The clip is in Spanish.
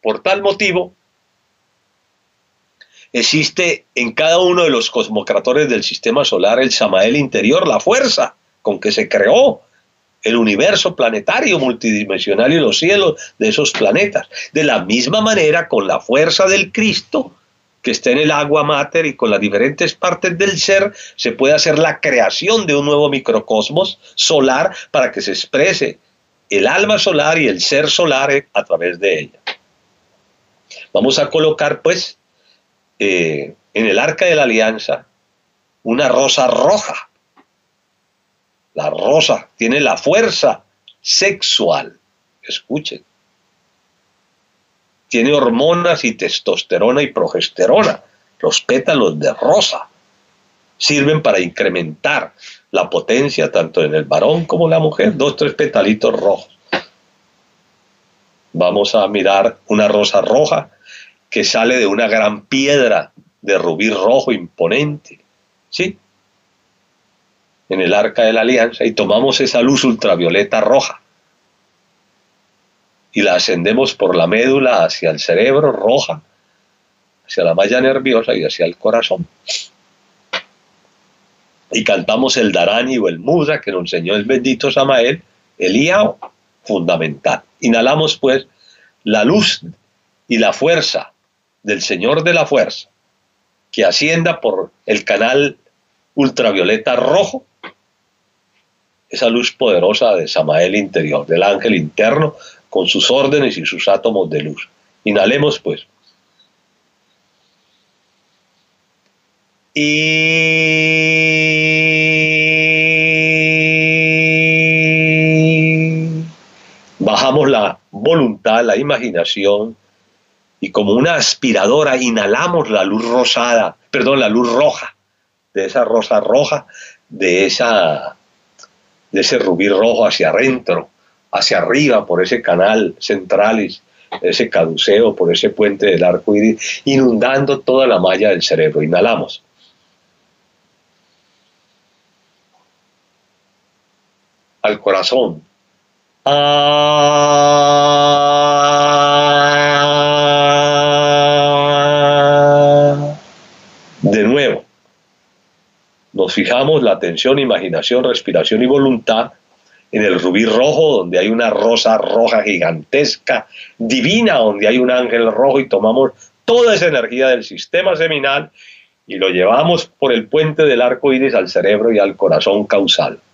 Por tal motivo, existe en cada uno de los cosmocratores del sistema solar el Samael interior, la fuerza con que se creó el universo planetario multidimensional y los cielos de esos planetas. De la misma manera, con la fuerza del Cristo, que está en el agua mater y con las diferentes partes del ser, se puede hacer la creación de un nuevo microcosmos solar para que se exprese el alma solar y el ser solar a través de ella. Vamos a colocar, pues, en el arca de la alianza, una rosa roja. La rosa tiene la fuerza sexual. Escuchen. Tiene hormonas y testosterona y progesterona. Los pétalos de rosa sirven para incrementar la potencia tanto en el varón como en la mujer. 2, 3 petalitos rojos. Vamos a mirar una rosa roja que sale de una gran piedra de rubí rojo imponente, ¿sí? En el arca de la alianza, y tomamos esa luz ultravioleta roja y la ascendemos por la médula hacia el cerebro roja, hacia la malla nerviosa y hacia el corazón. Y cantamos el Dharani o el Mudra que nos enseñó el bendito Samael, el Iao, fundamental. Inhalamos pues la luz y la fuerza del Señor de la Fuerza, que ascienda por el canal ultravioleta rojo, esa luz poderosa de Samael interior, del ángel interno, con sus órdenes y sus átomos de luz. Inhalemos pues. Y bajamos la voluntad, la imaginación, y como una aspiradora inhalamos la luz rosada, perdón, la luz roja, de esa rosa roja, de ese rubí rojo hacia adentro, hacia arriba, por ese canal centralis, ese caduceo, por ese puente del arco iris, inundando toda la malla del cerebro. Inhalamos. Al corazón. De nuevo, nos fijamos la atención, imaginación, respiración y voluntad en el rubí rojo, donde hay una rosa roja gigantesca, divina, donde hay un ángel rojo, y tomamos toda esa energía del sistema seminal y lo llevamos por el puente del arco iris al cerebro y al corazón causal.